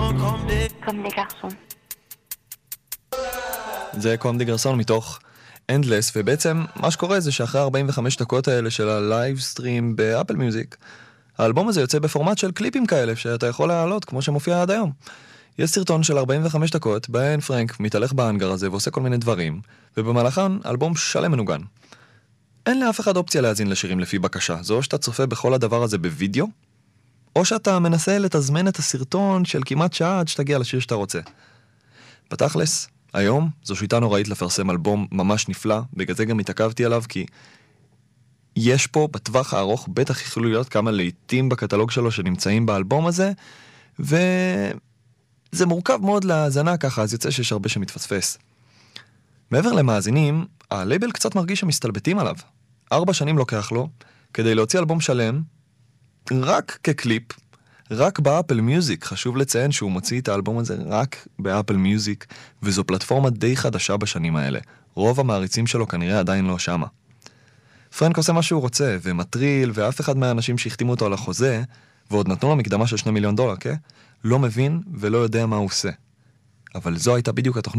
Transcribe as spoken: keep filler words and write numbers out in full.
Comme des garçons. זה קום די גרסון מתוך Endless, ובעצם מה שקורה זה שאחרי ארבעים וחמש דקות האלה של הלייב סטרים באפל מיוזיק, האלבום הזה יוצא בפורמט של קליפים כאלה שאתה יכול להעלות כמו שמופיע עד היום. יש סרטון של ארבעים וחמש דקות, בהן פרנק מתהלך באנגר הזה ועושה כל מיני דברים, ובמהלכן אלבום שלם מנוגן. אין לאף אחד אופציה להאזין לשירים לפי בקשה, זו שאתה צופה בכל הדבר הזה בווידאו, או שאתה מנסה לתזמן את הסרטון של כמעט שעה עד שתגיע לשיר שאתה רוצה. בתכלס, היום זו שיטה נוראית לפרסם אלבום ממש נפלא, בגלל זה גם התעכבתי עליו, כי יש פה בטווח הארוך בטח יכולו להיות כמה לעיתים בקטלוג שלו שנמצאים באלבום הזה, וזה מורכב מאוד להאזנה ככה, אז יוצא שיש הרבה שמתפספס. מעבר למאזינים, הלייבל קצת מרגיש שמסתלבטים עליו. ארבע שנים לוקח לו כדי להוציא אלבום שלם, רק כקליפ, רק באפל מיוזיק. חשוב לציין שהוא מוציא את האלבום הזה רק באפל מיוזיק, וזו פלטפורמה די חדשה בשנים האלה. רוב המעריצים שלו כנראה עדיין לא שמה. פרנק עושה מה שהוא רוצה, ומטריל, ואף אחד מהאנשים שהחתימו אותו על החוזה, ועוד נתנו לו מקדמה של שני מיליון דולר, כן? לא מבין ולא יודע מה הוא עושה. אבל זו הייתה בדיוק התוכנית